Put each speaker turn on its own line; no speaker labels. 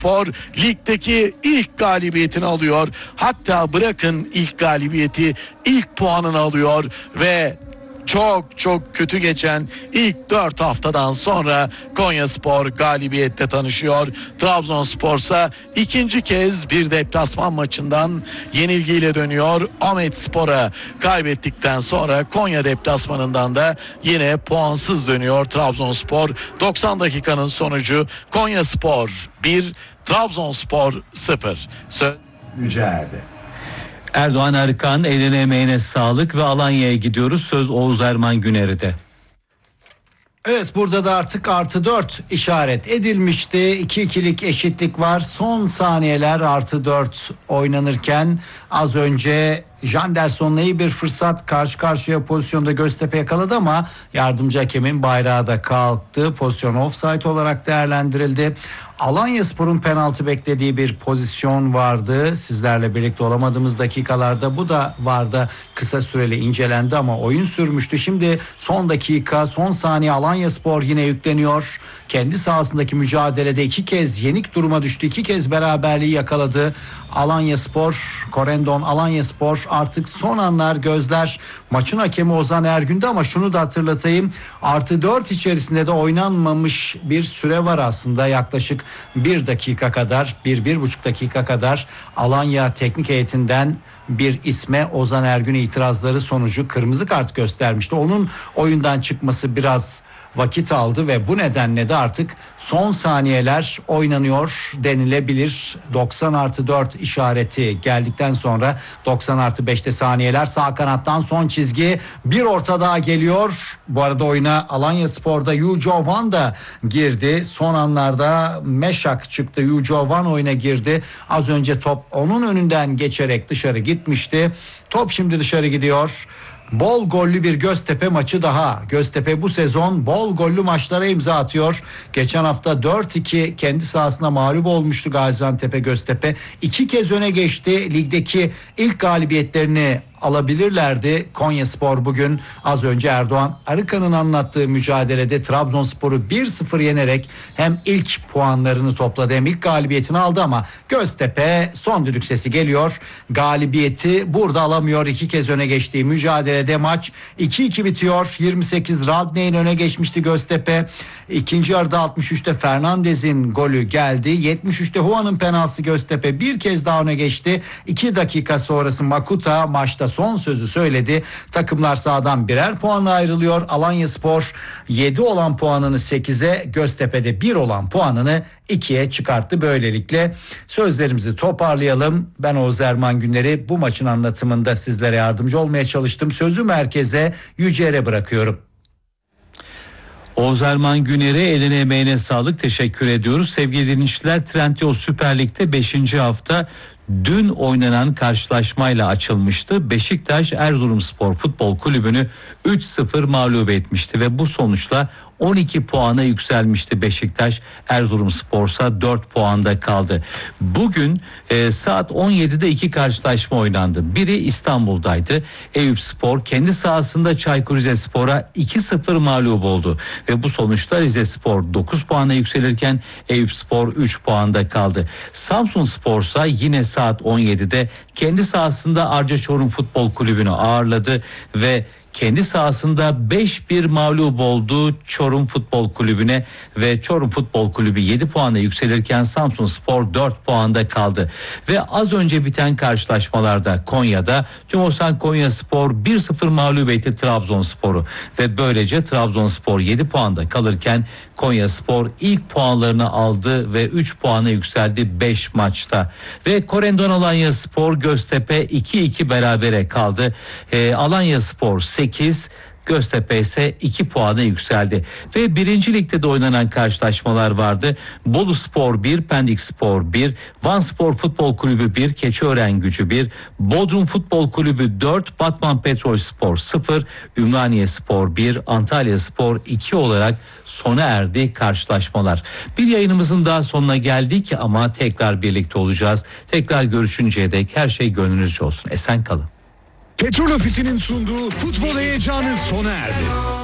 Konyaspor ligdeki ilk galibiyetini alıyor. Hatta bırakın ilk galibiyeti, ilk puanını alıyor ve çok kötü geçen ilk 4 haftadan sonra Konyaspor galibiyetle tanışıyor. Trabzonspor ise ikinci kez bir deplasman maçından yenilgiyle dönüyor. Ahmetspor'a kaybettikten sonra Konya deplasmanından da yine puansız dönüyor Trabzonspor. 90 dakikanın sonucu Konyaspor 1, Trabzonspor 0.
Mücadele. Erdoğan Arıkan, eline emeğine sağlık ve Alanya'ya gidiyoruz. Söz Oğuz Erman Güner'de.
Evet, burada da artık +4 işaret edilmişti. 2-2'lik eşitlik var. Son saniyeler +4 oynanırken az önce Janderson'la iyi bir fırsat, karşı karşıya pozisyonda Göztepe yakaladı ama yardımcı hakemin bayrağı da kalktı. Pozisyon offside olarak değerlendirildi. Alanyaspor'un penaltı beklediği bir pozisyon vardı. Sizlerle birlikte olamadığımız dakikalarda bu da vardı. Kısa süreli incelendi ama oyun sürmüştü. Şimdi son dakika, son saniye Alanyaspor yine yükleniyor. Kendi sahasındaki mücadelede 2 kez yenik duruma düştü. 2 kez beraberliği yakaladı. Alanyaspor, Corendon Alanyaspor artık son anlar, gözler maçın hakemi Ozan Ergün'de ama şunu da hatırlatayım. +4 içerisinde de oynanmamış bir süre var aslında, yaklaşık 1 dakika kadar, 1-1,5 dakika kadar Alanya teknik heyetinden bir isme Ozan Ergün itirazları sonucu kırmızı kart göstermişti. Onun oyundan çıkması biraz vakit aldı ve bu nedenle de artık son saniyeler oynanıyor denilebilir. 90+4 işareti geldikten sonra 90+5'te saniyeler, sağ kanattan son çizgi, bir orta daha geliyor. Bu arada oyuna Alanyaspor'da Yujo Van da girdi. Son anlarda Meşak çıktı, Yujo Van oyuna girdi. Az önce top onun önünden geçerek dışarı gitmişti. Top şimdi dışarı gidiyor. Bol gollü bir Göztepe maçı daha. Göztepe bu sezon bol gollü maçlara imza atıyor. Geçen hafta 4-2 kendi sahasına mağlup olmuştu Gaziantep'e Göztepe. 2 kez öne geçti. Ligdeki ilk galibiyetlerini alabilirlerdi. Konyaspor bugün az önce Erdoğan Arıkan'ın anlattığı mücadelede Trabzonspor'u 1-0 yenerek hem ilk puanlarını topladı hem ilk galibiyetini aldı ama Göztepe son düdük sesi geliyor. Galibiyeti burada alamıyor. 2 kez öne geçtiği mücadelede maç 2-2 bitiyor. 28 Radney'in öne geçmişti Göztepe. İkinci yarıda 63'te Fernandez'in golü geldi. 73'te Huan'ın penaltısı, Göztepe bir kez daha öne geçti. 2 dakika sonrası Makuta maçta son sözü söyledi. Takımlar sahadan birer puanla ayrılıyor. Alanyaspor 7 olan puanını 8'e, Göztepe'de 1 olan puanını 2'ye çıkarttı. Böylelikle sözlerimizi toparlayalım. Ben Oğuz Erman Günleri, bu maçın anlatımında sizlere yardımcı olmaya çalıştım. Sözü merkeze, Yücel'e bırakıyorum.
Oğuz Erman Güner'e eline emeğine sağlık, teşekkür ediyoruz. Sevgili dinleyiciler, Trendyol Süper Lig'de 5. hafta dün oynanan karşılaşmayla açılmıştı. Beşiktaş Erzurumspor Futbol Kulübü'nü 3-0 mağlup etmişti ve bu sonuçla 12 puana yükselmişti Beşiktaş. Erzurumspor'sa 4 puanda kaldı. Bugün saat 17'de 2 karşılaşma oynandı. Biri İstanbul'daydı. Eyüpspor kendi sahasında Çaykur Rizespor'a 2-0 mağlup oldu. Ve bu sonuçta Rizespor 9 puana yükselirken Eyüpspor 3 puanda kaldı. Samsunspor'sa yine saat 17'de kendi sahasında Arcaçorum Futbol Kulübü'nü ağırladı ve kendi sahasında 5-1 mağlup oldu Çorum Futbol Kulübü'ne ve Çorum Futbol Kulübü 7 puana yükselirken Samsunspor 4 puanda kaldı. Ve az önce biten karşılaşmalarda Konya'da Tümosan Konyaspor 1-0 mağlup etti Trabzonspor'u ve böylece Trabzonspor 7 puanda kalırken Konyaspor ilk puanlarını aldı ve 3 puana yükseldi 5 maçta. Ve Corendon Alanyaspor Göztepe 2-2 berabere kaldı. Alanyaspor 8, Göztepe ise 2 puana yükseldi. Ve 1. Lig'de de oynanan karşılaşmalar vardı. Boluspor 1, Pendikspor 1, Vanspor Futbol Kulübü 1, Keçiören-Gücü 1, Bodrum Futbol Kulübü 4, Batman Petrolspor 0, Ümraniyespor 1, Antalyaspor 2 olarak sona erdi karşılaşmalar. Bir yayınımızın daha sonuna geldik ama tekrar birlikte olacağız. Tekrar görüşünceye dek her şey gönlünüzce olsun. Esen kalın.
Petrol Ofisi'nin sunduğu futbol heyecanı sona erdi.